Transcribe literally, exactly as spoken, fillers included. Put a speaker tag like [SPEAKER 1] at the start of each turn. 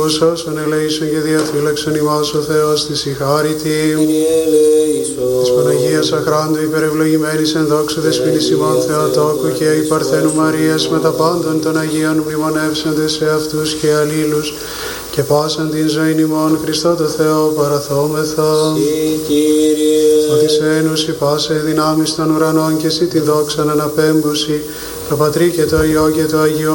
[SPEAKER 1] Όσον ελέησον και διαφύλαξον ημάς ο Θεός της η χάρητη της Παναγίας Αχράντου υπερευλογημένης εν δόξου δεσποινής ημών Θεοτόκου και η Παρθένου Μαρίας με τα πάντων των Αγίων μνημονεύσαντες σε αυτούς και αλλήλους και πάσαν την ζωή ημών Χριστό το Θεό παραθόμεθα. Ο της ένωση πάσε δυνάμεις των ουρανών και εσύ την δόξαν αναπέμπωση το Πατρί και το Υιό και το Αγίο